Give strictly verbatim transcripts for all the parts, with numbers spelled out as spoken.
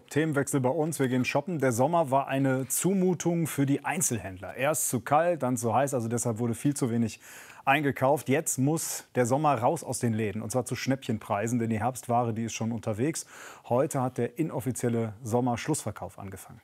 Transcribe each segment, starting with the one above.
Themenwechsel bei uns. Wir gehen shoppen. Der Sommer war eine Zumutung für die Einzelhändler. Erst zu kalt, dann zu heiß, also deshalb wurde viel zu wenig eingekauft. Jetzt muss der Sommer raus aus den Läden, und zwar zu Schnäppchenpreisen, denn die Herbstware, die ist schon unterwegs. Heute hat der inoffizielle Sommerschlussverkauf angefangen.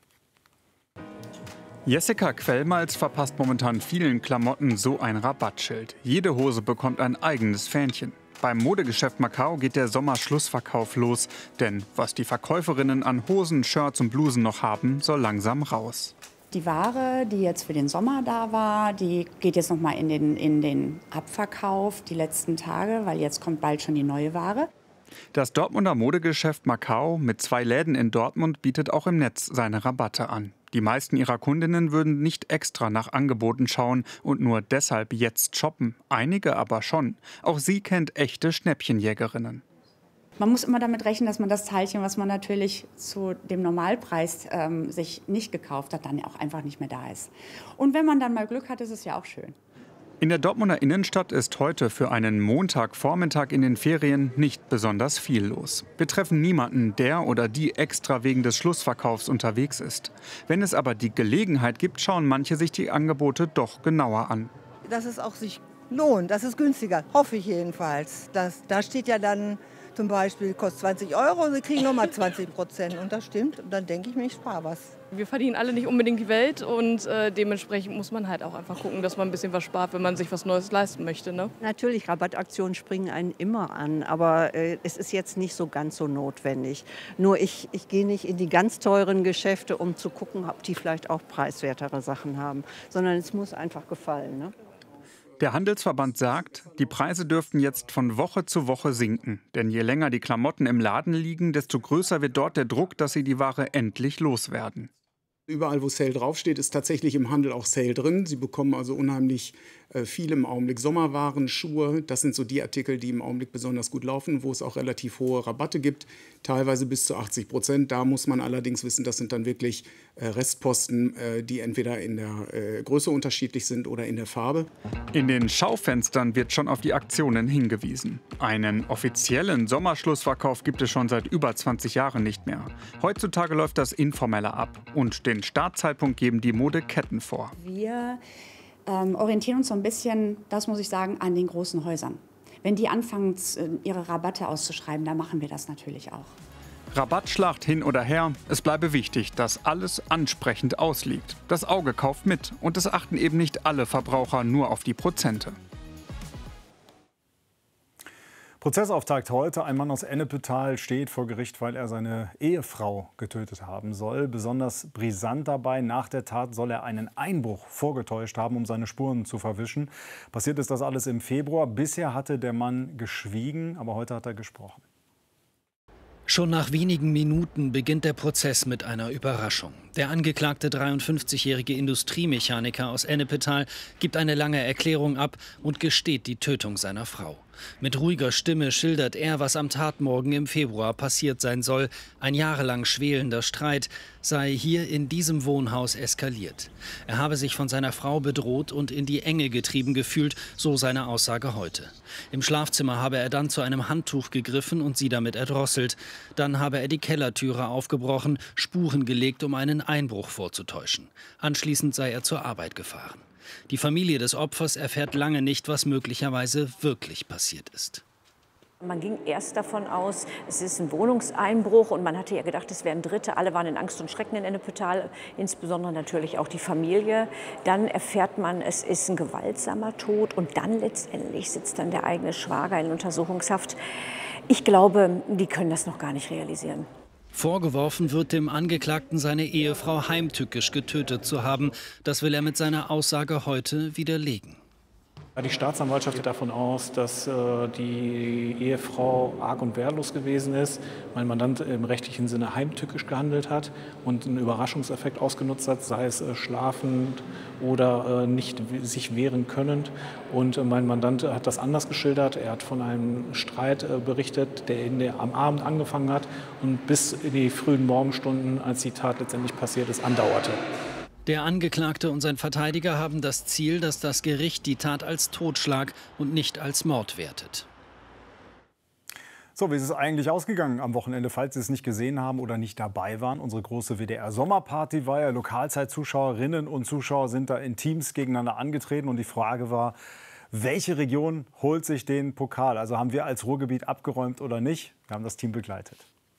Jessica Quellmalz verpasst momentan vielen Klamotten so ein Rabattschild. Jede Hose bekommt ein eigenes Fähnchen. Beim Modegeschäft Macau geht der Sommerschlussverkauf los. Denn was die Verkäuferinnen an Hosen, Shirts und Blusen noch haben, soll langsam raus. Die Ware, die jetzt für den Sommer da war, die geht jetzt noch mal in den, in den Abverkauf die letzten Tage, weil jetzt kommt bald schon die neue Ware. Das Dortmunder Modegeschäft Macau mit zwei Läden in Dortmund bietet auch im Netz seine Rabatte an. Die meisten ihrer Kundinnen würden nicht extra nach Angeboten schauen und nur deshalb jetzt shoppen. Einige aber schon. Auch sie kennt echte Schnäppchenjägerinnen. Man muss immer damit rechnen, dass man das Teilchen, was man natürlich zu dem Normalpreis ähm, sich nicht gekauft hat, dann auch einfach nicht mehr da ist. Und wenn man dann mal Glück hat, ist es ja auch schön. In der Dortmunder Innenstadt ist heute für einen Montagvormittag in den Ferien nicht besonders viel los. Wir treffen niemanden, der oder die extra wegen des Schlussverkaufs unterwegs ist. Wenn es aber die Gelegenheit gibt, schauen manche sich die Angebote doch genauer an. Dass es auch sich lohnt, das ist günstiger, hoffe ich jedenfalls. Das, da steht ja dann zum Beispiel, kostet zwanzig Euro und Sie kriegen nochmal zwanzig Prozent. Und das stimmt, und dann denke ich mir, ich spare was. Wir verdienen alle nicht unbedingt die Welt und äh, dementsprechend muss man halt auch einfach gucken, dass man ein bisschen was spart, wenn man sich was Neues leisten möchte. Ne? Natürlich, Rabattaktionen springen einen immer an, aber äh, es ist jetzt nicht so ganz so notwendig. Nur ich, ich gehe nicht in die ganz teuren Geschäfte, um zu gucken, ob die vielleicht auch preiswertere Sachen haben, sondern es muss einfach gefallen. Ne? Der Handelsverband sagt, die Preise dürften jetzt von Woche zu Woche sinken. Denn je länger die Klamotten im Laden liegen, desto größer wird dort der Druck, dass sie die Ware endlich loswerden. Überall, wo Sale draufsteht, ist tatsächlich im Handel auch Sale drin. Sie bekommen also unheimlich äh, viel im Augenblick. Sommerwaren, Schuhe, das sind so die Artikel, die im Augenblick besonders gut laufen, wo es auch relativ hohe Rabatte gibt, teilweise bis zu achtzig Prozent. Da muss man allerdings wissen, das sind dann wirklich äh, Restposten, äh, die entweder in der äh, Größe unterschiedlich sind oder in der Farbe. In den Schaufenstern wird schon auf die Aktionen hingewiesen. Einen offiziellen Sommerschlussverkauf gibt es schon seit über zwanzig Jahren nicht mehr. Heutzutage läuft das informeller ab und den Startzeitpunkt geben die Modeketten vor. Wir ähm, orientieren uns so ein bisschen, das muss ich sagen, an den großen Häusern. Wenn die anfangen, ihre Rabatte auszuschreiben, dann machen wir das natürlich auch. Rabattschlacht hin oder her, es bleibe wichtig, dass alles ansprechend ausliegt. Das Auge kauft mit und es achten eben nicht alle Verbraucher nur auf die Prozente. Prozessauftakt heute. Ein Mann aus Ennepetal steht vor Gericht, weil er seine Ehefrau getötet haben soll. Besonders brisant dabei, nach der Tat soll er einen Einbruch vorgetäuscht haben, um seine Spuren zu verwischen. Passiert ist das alles im Februar. Bisher hatte der Mann geschwiegen, aber heute hat er gesprochen. Schon nach wenigen Minuten beginnt der Prozess mit einer Überraschung. Der angeklagte dreiundfünfzigjährige Industriemechaniker aus Ennepetal gibt eine lange Erklärung ab und gesteht die Tötung seiner Frau. Mit ruhiger Stimme schildert er, was am Tatmorgen im Februar passiert sein soll. Ein jahrelang schwelender Streit sei hier in diesem Wohnhaus eskaliert. Er habe sich von seiner Frau bedroht und in die Enge getrieben gefühlt, so seine Aussage heute. Im Schlafzimmer habe er dann zu einem Handtuch gegriffen und sie damit erdrosselt. Dann habe er die Kellertüre aufgebrochen, Spuren gelegt, um einen Einbruch vorzutäuschen. Anschließend sei er zur Arbeit gefahren. Die Familie des Opfers erfährt lange nicht, was möglicherweise wirklich passiert ist. Man ging erst davon aus, es ist ein Wohnungseinbruch und man hatte ja gedacht, es wären Dritte. Alle waren in Angst und Schrecken in Ennepetal, insbesondere natürlich auch die Familie. Dann erfährt man, es ist ein gewaltsamer Tod und dann letztendlich sitzt dann der eigene Schwager in Untersuchungshaft. Ich glaube, die können das noch gar nicht realisieren. Vorgeworfen wird dem Angeklagten, seine Ehefrau heimtückisch getötet zu haben. Das will er mit seiner Aussage heute widerlegen. Die Staatsanwaltschaft geht davon aus, dass äh, die Ehefrau arg und wehrlos gewesen ist, mein Mandant im rechtlichen Sinne heimtückisch gehandelt hat und einen Überraschungseffekt ausgenutzt hat, sei es äh, schlafend oder äh, nicht sich wehren können. Und äh, mein Mandant hat das anders geschildert. Er hat von einem Streit äh, berichtet, der, in der am Abend angefangen hat und bis in die frühen Morgenstunden, als die Tat letztendlich passiert ist, andauerte. Der Angeklagte und sein Verteidiger haben das Ziel, dass das Gericht die Tat als Totschlag und nicht als Mord wertet. So, wie ist es eigentlich ausgegangen am Wochenende, falls Sie es nicht gesehen haben oder nicht dabei waren? Unsere große W D R-Sommerparty war ja. Lokalzeit-Zuschauerinnen und Zuschauer sind da in Teams gegeneinander angetreten. Und die Frage war, welche Region holt sich den Pokal? Also haben wir als Ruhrgebiet abgeräumt oder nicht? Wir haben das Team begleitet.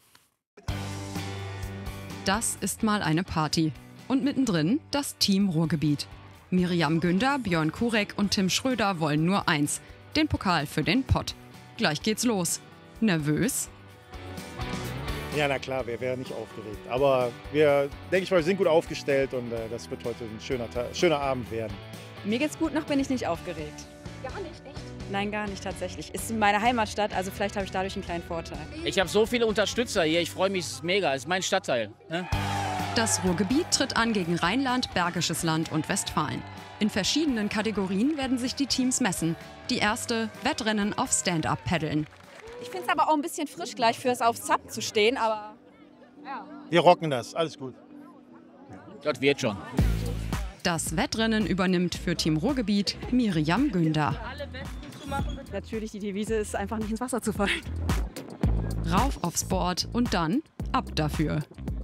Das ist mal eine Party. Und mittendrin das Team Ruhrgebiet. Miriam Günder, Björn Kurek und Tim Schröder wollen nur eins: den Pokal für den Pott. Gleich geht's los. Nervös? Ja, na klar, wer wäre nicht aufgeregt. Aber wir, denke ich mal, wir sind gut aufgestellt und äh, das wird heute ein schöner, schöner Abend werden. Mir geht's gut, noch bin ich nicht aufgeregt. Gar nicht, echt? Nein, gar nicht tatsächlich. Ist meine Heimatstadt, also vielleicht habe ich dadurch einen kleinen Vorteil. Ich habe so viele Unterstützer hier, ich freue mich mega, es ist mein Stadtteil. Ne? Das Ruhrgebiet tritt an gegen Rheinland, Bergisches Land und Westfalen. In verschiedenen Kategorien werden sich die Teams messen. Die erste: Wettrennen auf Stand-Up-Paddeln. Ich finde es aber auch ein bisschen frisch gleich fürs auf S U P zu stehen, aber ja. Wir rocken das, alles gut. Das wird schon. Das Wettrennen übernimmt für Team Ruhrgebiet Miriam Günder. Natürlich, die Devise ist einfach nicht ins Wasser zu fallen. Rauf aufs Board und dann ab dafür.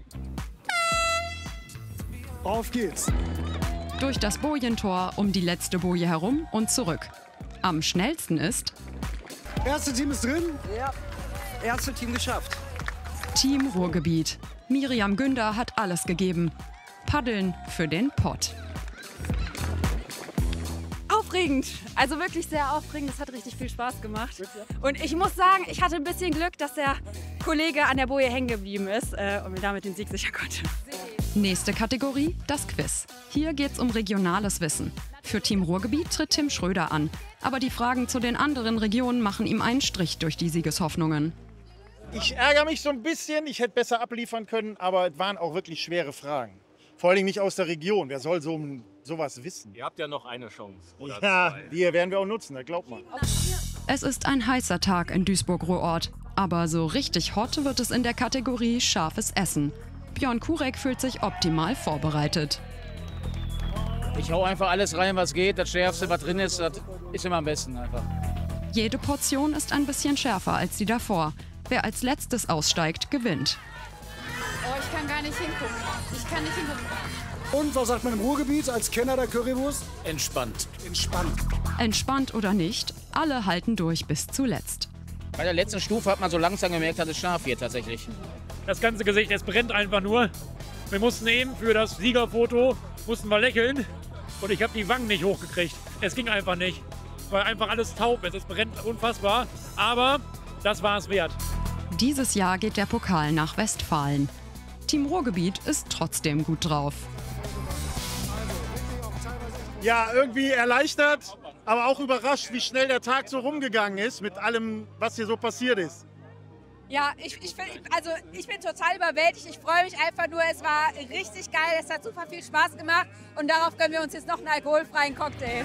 Auf geht's. Durch das Bojentor, um die letzte Boje herum und zurück. Am schnellsten ist... Erste Team ist drin. Ja, erste Team geschafft. Team Ruhrgebiet. Miriam Günder hat alles gegeben. Paddeln für den Pott. Aufregend, also wirklich sehr aufregend. Das hat richtig viel Spaß gemacht. Und ich muss sagen, ich hatte ein bisschen Glück, dass der Kollege an der Boje hängen geblieben ist äh, und mir damit den Sieg sichern konnte. Nächste Kategorie, das Quiz. Hier geht's um regionales Wissen. Für Team Ruhrgebiet tritt Tim Schröder an. Aber die Fragen zu den anderen Regionen machen ihm einen Strich durch die Siegeshoffnungen. Ich ärgere mich so ein bisschen, ich hätte besser abliefern können, aber es waren auch wirklich schwere Fragen. Vor allem nicht aus der Region. Wer soll so sowas wissen? Ihr habt ja noch eine Chance. Oder ja, zwei. die werden wir auch nutzen, das glaubt man. Es ist ein heißer Tag in Duisburg-Ruhrort. Aber so richtig hot wird es in der Kategorie scharfes Essen. Björn Kurek fühlt sich optimal vorbereitet. Ich hau einfach alles rein, was geht. Das Schärfste, was drin ist, das ist immer am besten einfach. Jede Portion ist ein bisschen schärfer als die davor. Wer als letztes aussteigt, gewinnt. Oh, ich kann gar nicht hingucken. Ich kann nicht hingucken. Und was sagt man im Ruhrgebiet als Kenner der Currywurst? Entspannt. Entspannt. Entspannt oder nicht, alle halten durch bis zuletzt. Bei der letzten Stufe hat man so langsam gemerkt, dass es scharf wird tatsächlich. Das ganze Gesicht, es brennt einfach nur. Wir mussten eben für das Siegerfoto, mussten wir lächeln. Und ich habe die Wangen nicht hochgekriegt. Es ging einfach nicht. Weil einfach alles taub ist. Es brennt unfassbar. Aber das war es wert. Dieses Jahr geht der Pokal nach Westfalen. Team Ruhrgebiet ist trotzdem gut drauf. Ja, irgendwie erleichtert, aber auch überrascht, wie schnell der Tag so rumgegangen ist mit allem, was hier so passiert ist. Ja, ich, ich, also ich bin total überwältigt. Ich freue mich einfach nur. Es war richtig geil. Es hat super viel Spaß gemacht. Und darauf gönnen wir uns jetzt noch einen alkoholfreien Cocktail.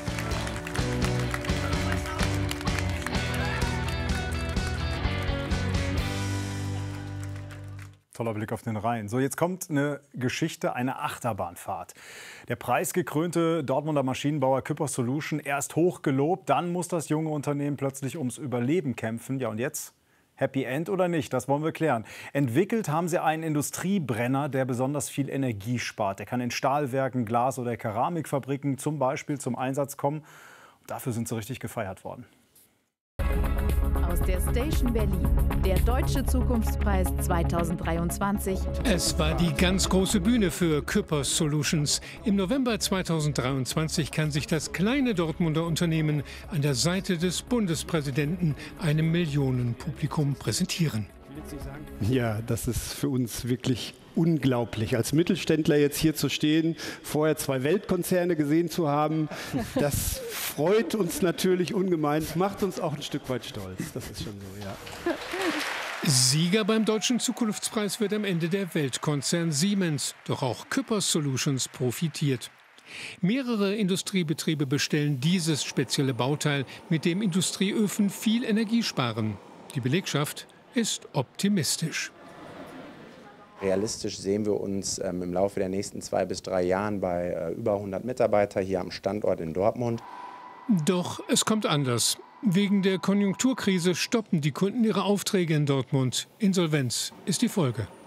Toller Blick auf den Rhein. So, jetzt kommt eine Geschichte, eine Achterbahnfahrt. Der preisgekrönte Dortmunder Maschinenbauer Küpper Solution, erst hoch gelobt, dann muss das junge Unternehmen plötzlich ums Überleben kämpfen. Ja, und jetzt? Happy End oder nicht? Das wollen wir klären. Entwickelt haben sie einen Industriebrenner, der besonders viel Energie spart. Der kann in Stahlwerken, Glas- oder Keramikfabriken zum Beispiel zum Einsatz kommen. Dafür sind sie richtig gefeiert worden. Aus der Station Berlin, der Deutsche Zukunftspreis zweitausenddreiundzwanzig. Es war die ganz große Bühne für Küpper Solutions. Im November zweitausenddreiundzwanzig kann sich das kleine Dortmunder Unternehmen an der Seite des Bundespräsidenten einem Millionenpublikum präsentieren. Ja, das ist für uns wirklich unglaublich. Als Mittelständler jetzt hier zu stehen, vorher zwei Weltkonzerne gesehen zu haben, das freut uns natürlich ungemein, macht uns auch ein Stück weit stolz. Das ist schon so, ja. Sieger beim Deutschen Zukunftspreis wird am Ende der Weltkonzern Siemens. Doch auch Küpper Solutions profitiert. Mehrere Industriebetriebe bestellen dieses spezielle Bauteil, mit dem Industrieöfen viel Energie sparen. Die Belegschaft ist optimistisch. Realistisch sehen wir uns ähm, im Laufe der nächsten zwei bis drei Jahren bei äh, über hundert Mitarbeitern hier am Standort in Dortmund. Doch es kommt anders. Wegen der Konjunkturkrise stoppen die Kunden ihre Aufträge in Dortmund. Insolvenz ist die Folge.